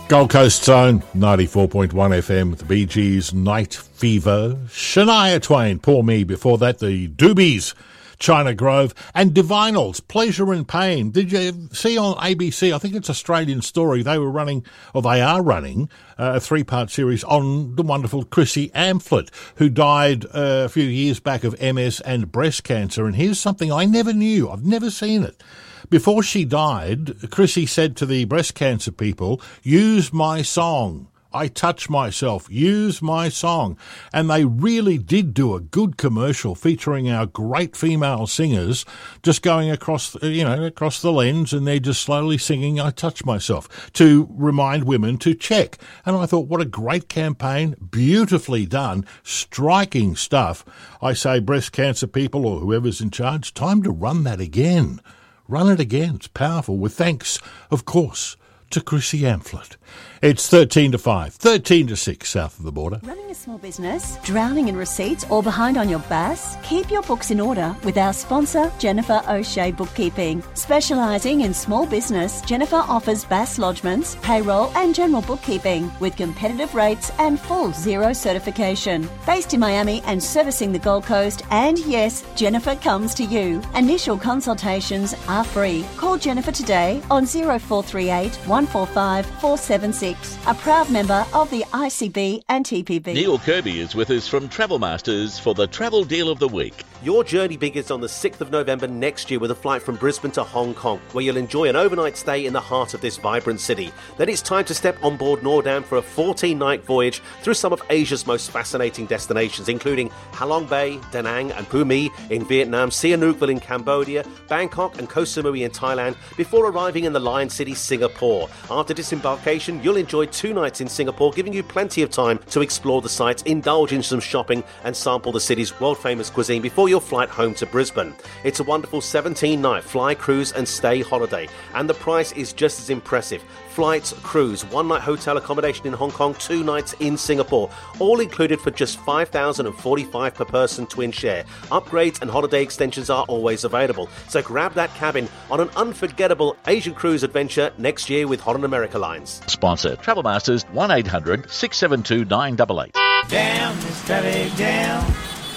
Gold Coast's own 94.1 FM with the Bee Gees' Night Fever. Shania Twain, Poor Me. Before that, the Doobies, China Grove, and Divinals, Pleasure and Pain. Did you see on ABC, I think it's Australian Story, they are running a 3-part series on the wonderful Chrissy Amphlett, who died a few years back of MS and breast cancer. And here's something I never knew. I've never seen it. Before she died, Chrissy said to the breast cancer people, use my song. I touch myself. Use my song. And they really did do a good commercial featuring our great female singers just going across the lens, and they're just slowly singing I Touch Myself to remind women to check. And I thought, what a great campaign. Beautifully done. Striking stuff. I say, breast cancer people or whoever's in charge, time to run that again. Run it again. It's powerful. With thanks, of course, to Chrissy Amphlett. It's 13 to 5, 13 to 6 south of the border. Running a small business, drowning in receipts or behind on your BAS? Keep your books in order with our sponsor, Jennifer O'Shea Bookkeeping. Specialising in small business, Jennifer offers BAS lodgements, payroll and general bookkeeping with competitive rates and full zero certification. Based in Miami and servicing the Gold Coast, and yes, Jennifer comes to you. Initial consultations are free. Call Jennifer today on 0438 145 476. A proud member of the ICB and TPB. Neil Kirby is with us from Travel Masters for the Travel Deal of the Week. Your journey begins on the 6th of November next year with a flight from Brisbane to Hong Kong, where you'll enjoy an overnight stay in the heart of this vibrant city. Then it's time to step on board Nordam for a 14-night voyage through some of Asia's most fascinating destinations, including Halong Bay, Da Nang and Phu My in Vietnam, Sihanoukville in Cambodia, Bangkok and Koh Samui in Thailand, before arriving in the Lion City, Singapore. After disembarkation, you'll enjoy 2 nights in Singapore, giving you plenty of time to explore the sites, indulge in some shopping and sample the city's world-famous cuisine before your flight home to Brisbane. It's a wonderful 17-night fly, cruise and stay holiday, and the price is just as impressive. Flights, cruise, 1-night hotel accommodation in Hong Kong, 2 nights in Singapore, all included for just $5,045 per person twin share. Upgrades and holiday extensions are always available, so grab that cabin on an unforgettable Asian cruise adventure next year with Holland America Lines. Sponsor Travel Masters, 1800 672 988. Down, steady down.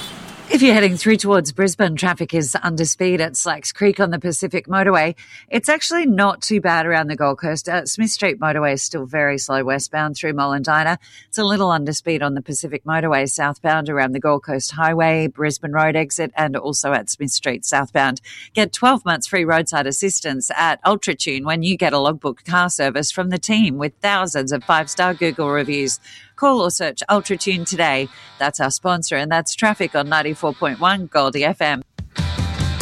If you're heading through towards Brisbane, traffic is under speed at Slacks Creek on the Pacific Motorway. It's actually not too bad around the Gold Coast. Smith Street Motorway is still very slow westbound through Mollendina. It's a little under speed on the Pacific Motorway southbound around the Gold Coast Highway, Brisbane Road exit, and also at Smith Street southbound. Get 12 months free roadside assistance at UltraTune when you get a logbook car service from the team with thousands of 5-star Google reviews. Call or search UltraTune today. That's our sponsor, and that's traffic on 94.1 Goldie FM.